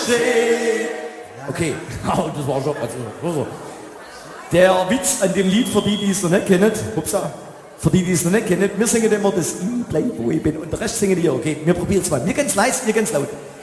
schön. Okay, das war schon. Also. Der Witz an dem Lied, für die es noch nicht kennen, für die es noch nicht kennen, wir singen immer das Ich bleib, wo ich bin und der Rest singen die, okay? Wir probieren es mal. Wir ganz leise, wir ganz laut.